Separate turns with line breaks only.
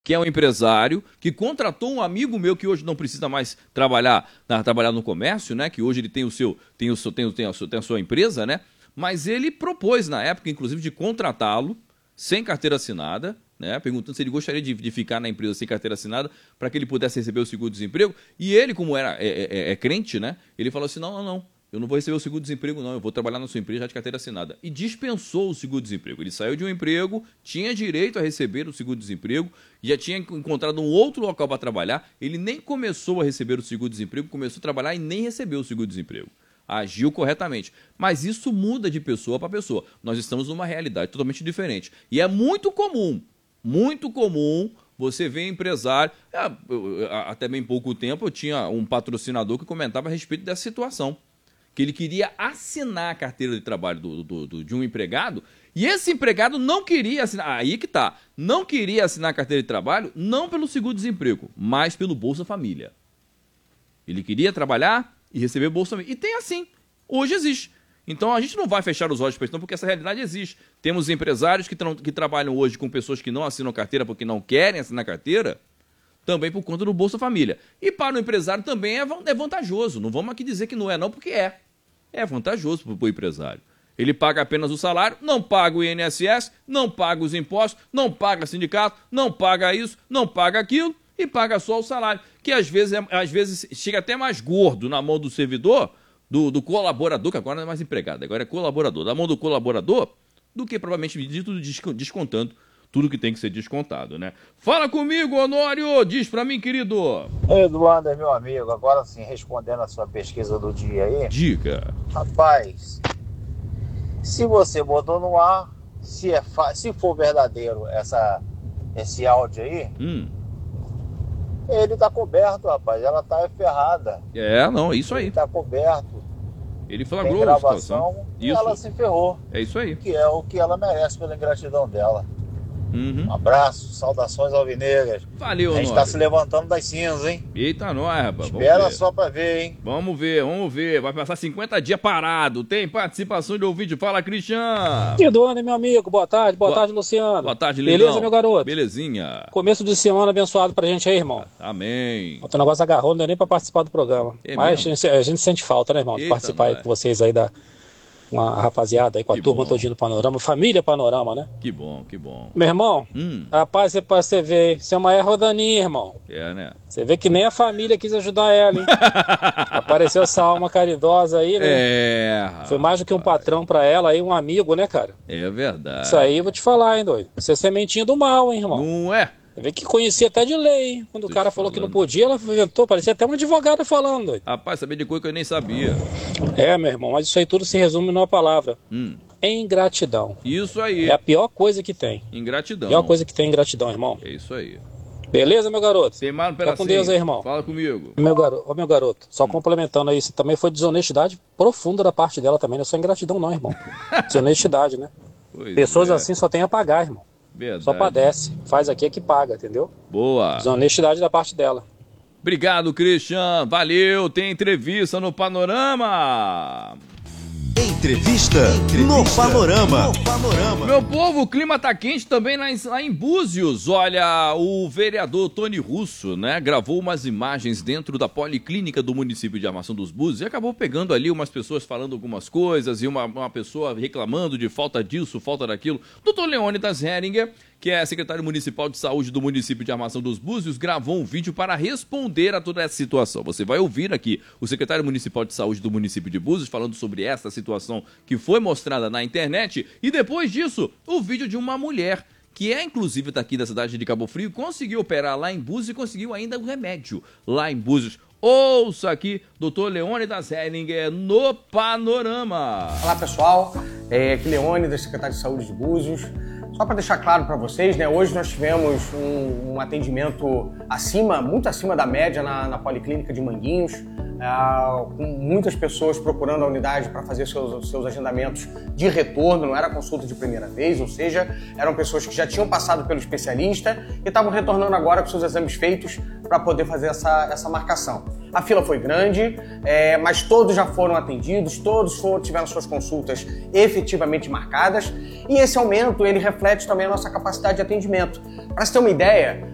que é um empresário, que contratou um amigo meu que hoje não precisa mais trabalhar no comércio, né? Que hoje ele tem a sua empresa, né? Mas ele propôs na época, inclusive, de contratá-lo sem carteira assinada, né? Perguntando se ele gostaria de ficar na empresa sem carteira assinada para que ele pudesse receber o seguro-desemprego. E ele, como é crente, né? Ele falou assim: não. Eu não vou receber o seguro-desemprego, não. Eu vou trabalhar na sua empresa já de carteira assinada. E dispensou o seguro-desemprego. Ele saiu de um emprego, tinha direito a receber o seguro-desemprego, já tinha encontrado um outro local para trabalhar. Ele nem começou a receber o seguro-desemprego, começou a trabalhar e nem recebeu o seguro-desemprego. Agiu corretamente. Mas isso muda de pessoa para pessoa. Nós estamos numa realidade totalmente diferente. E é muito comum você ver empresário. Até bem pouco tempo eu tinha um patrocinador que comentava a respeito dessa situação. Que ele queria assinar a carteira de trabalho de um empregado, e esse empregado não queria assinar, aí que tá, não queria assinar a carteira de trabalho, não pelo seguro-desemprego, mas pelo Bolsa Família. Ele queria trabalhar e receber Bolsa Família. E tem assim, hoje existe. Então a gente não vai fechar os olhos para isso, porque essa realidade existe. Temos empresários que trabalham hoje com pessoas que não assinam carteira porque não querem assinar carteira, também por conta do Bolsa Família. E para o empresário também é vantajoso. Não vamos aqui dizer que não é não, porque é. É vantajoso para o empresário. Ele paga apenas o salário, não paga o INSS, não paga os impostos, não paga sindicato, não paga isso, não paga aquilo e paga só o salário. Que às vezes chega até mais gordo na mão do servidor, do colaborador, que agora não é mais empregado, agora é colaborador, da mão do colaborador, do que provavelmente dito descontando tudo que tem que ser descontado, né? Fala comigo, Honório! Diz pra mim, querido!
Eduardo é meu amigo. Agora sim, respondendo a sua pesquisa do dia aí.
Diga!
Rapaz, se você botou no ar, se for verdadeiro esse áudio aí, ele tá coberto, rapaz. Ela tá ferrada.
Não, isso aí.
Ele tá coberto.
Ele flagrou
tem gravação
a
e ela se ferrou.
É isso aí.
Que é o que ela merece pela ingratidão dela. Um abraço, saudações alvinegras.
Valeu,
a gente tá se levantando das cinzas, hein?
Eita, nós, rapaz.
Espera só pra ver, hein?
Vamos ver. Vai passar 50 dias parado. Tem participação de ouvinte. Fala, Cristian.
Eduardo, meu amigo. Boa tarde, Luciano.
Boa tarde, Lindão.
Beleza, meu garoto?
Belezinha.
Começo de semana abençoado pra gente aí, irmão.
Amém.
O negócio agarrou, não deu nem pra participar do programa. Mas a gente sente falta, né, irmão? De participar aí com vocês aí uma rapaziada aí, com a turma todinha do Panorama, família Panorama, né?
Que bom.
Meu irmão, rapaz, você vê, você é uma Rodaninha, irmão.
Né?
Você vê que nem a família quis ajudar ela, hein? Apareceu essa alma caridosa aí, né? Foi mais do que um patrão pra ela aí, um amigo, né, cara?
É verdade.
Isso aí eu vou te falar, hein, doido? Você é sementinha do mal, hein, irmão?
Não é?
Você vê que conhecia até de lei, hein? Quando o cara falou que não podia, ela inventou, parecia até uma advogada falando, doido.
Rapaz, sabia de coisa que eu nem sabia.
Meu irmão, mas isso aí tudo se resume numa palavra. Ingratidão.
Isso aí.
É a pior coisa que tem.
Ingratidão.
A pior coisa que tem é ingratidão, irmão.
É isso aí.
Beleza, meu garoto?
Tem mais um pedacinho.
Fica com Deus aí, irmão.
Fala comigo.
Meu garoto, só complementando aí, isso também foi desonestidade profunda da parte dela também, não é só ingratidão não, irmão. Desonestidade, né? Pessoas assim só tem a pagar, irmão.
Verdade.
Só padece. Faz aqui é que paga, entendeu?
Boa.
Desonestidade da parte dela.
Obrigado, Christian. Valeu. Tem entrevista no Panorama.
Entrevista no Panorama.
Meu povo, o clima tá quente também lá em Búzios. Olha, o vereador Tony Russo, né, gravou umas imagens dentro da policlínica do município de Armação dos Búzios e acabou pegando ali umas pessoas falando algumas coisas e uma pessoa reclamando de falta disso, falta daquilo. Dr. Leônidas Heringer, que é secretário municipal de saúde do município de Armação dos Búzios, gravou um vídeo para responder a toda essa situação. Você vai ouvir aqui o secretário municipal de saúde do município de Búzios falando sobre essa situação que foi mostrada na internet e depois disso, o vídeo de uma mulher que é inclusive daqui da cidade de Cabo Frio, conseguiu operar lá em Búzios e conseguiu ainda o remédio lá em Búzios. Ouça aqui, Dr. Leônidas Heringer no Panorama.
Olá, pessoal. Aqui Leônidas, secretário de saúde de Búzios. Só para deixar claro para vocês, né, hoje nós tivemos um atendimento muito acima da média na Policlínica de Manguinhos, com muitas pessoas procurando a unidade para fazer seus agendamentos de retorno, não era consulta de primeira vez, ou seja, eram pessoas que já tinham passado pelo especialista e estavam retornando agora com seus exames feitos para poder fazer essa marcação. A fila foi grande, mas todos já foram atendidos, todos tiveram suas consultas efetivamente marcadas e esse aumento ele reflete também a nossa capacidade de atendimento. Para você ter uma ideia,